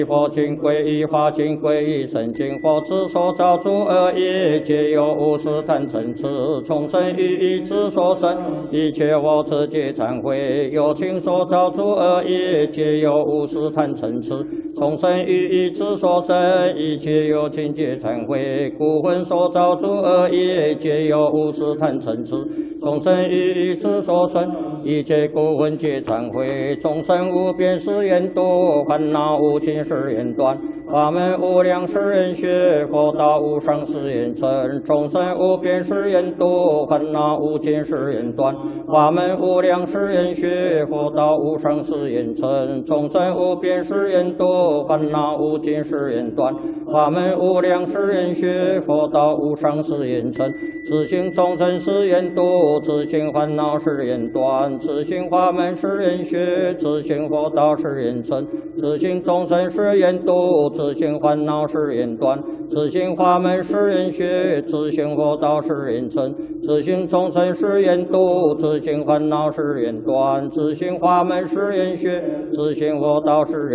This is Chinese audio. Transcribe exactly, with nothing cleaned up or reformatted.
佛经归依，法经归依，圣经佛之所造诸恶业，皆由无始贪嗔痴从生于意之所生。一切我自皆忏悔，有情所造诸恶业，皆由无始贪嗔痴从生于意之所生。一切有情皆忏悔，故魂所造诸恶业，皆由无始贪嗔痴从生于意之所生。一切故魂皆忏悔，众生无边誓愿度，烦恼无尽誓愿断，法门无量誓愿学，佛道无上誓愿成。众生无边誓愿度，烦恼无尽誓愿断，法门无量誓愿学，佛道无上誓愿成。众生无边誓愿度，烦恼无尽誓愿断，法门无量誓愿学，佛道无上誓愿成。自性众生誓愿度，自性烦恼誓愿断，自性法门誓愿学，自性佛道誓愿成。自性众生誓愿度，自性烦恼誓愿断，自性法门誓愿学，自性佛道誓愿成。自性众生誓愿度，自性烦恼誓愿断，自性法门誓愿学，自性佛道誓愿